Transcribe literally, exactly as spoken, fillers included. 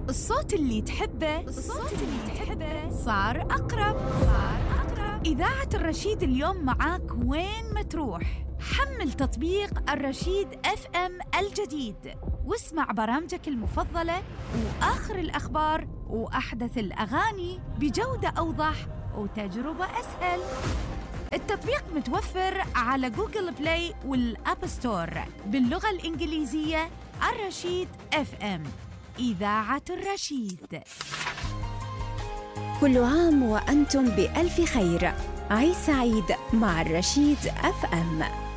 الصوت اللي تحبه الصوت اللي تحبه صار أقرب صار أقرب. إذاعة الرشيد اليوم معاك وين ما تروح. حمل تطبيق الرشيد اف ام الجديد واسمع برامجك المفضلة وآخر الأخبار وأحدث الأغاني بجودة أوضح وتجربة أسهل. التطبيق متوفر على جوجل بلاي والأب ستور باللغة الإنجليزية. الرشيد اف ام، إذاعة الرشيد. كل عام وأنتم بألف خير. عيد سعيد مع الرشيد اف ام.